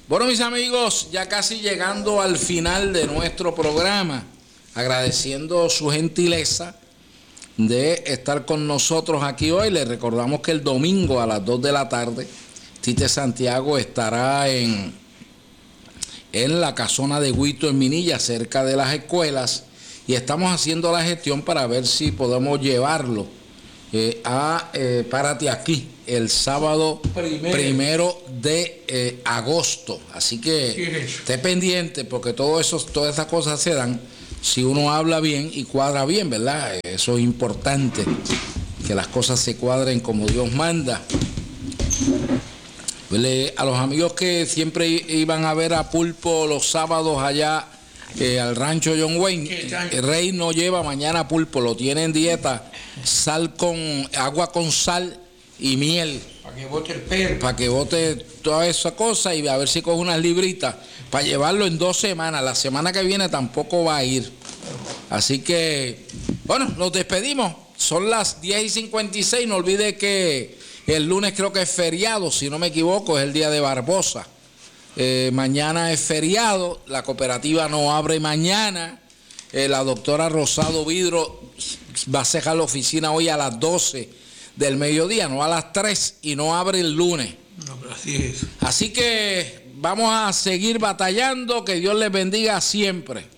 Bueno, mis amigos, ya casi llegando al final de nuestro programa, agradeciendo su gentileza de estar con nosotros aquí hoy. Les recordamos que el domingo a las 2 de la tarde, Tite Santiago estará en la casona de Huito en Minilla, cerca de las escuelas, y estamos haciendo la gestión para ver si podemos llevarlo a Párate Aquí el sábado primero de agosto. Así que esté pendiente, porque todas esas cosas se dan si uno habla bien y cuadra bien, ¿verdad? Eso es importante, que las cosas se cuadren como Dios manda. A los amigos que siempre iban a ver a Pulpo los sábados allá al rancho John Wayne, el Rey no lleva mañana pulpo, lo tiene en dieta, agua con sal y miel. Para que bote el perro. Para que bote toda esa cosa y a ver si coge unas libritas para llevarlo en 2 semanas. La semana que viene tampoco va a ir. Así que, bueno, nos despedimos. Son las 10:56. No olvide que el lunes creo que es feriado, si no me equivoco, es el día de Barbosa. Mañana es feriado, la cooperativa no abre mañana. La doctora Rosado Vidro va a cerrar la oficina hoy a las 12 del mediodía, no a las 3, y no abre el lunes. No, pero así es. Así que vamos a seguir batallando, que Dios les bendiga siempre.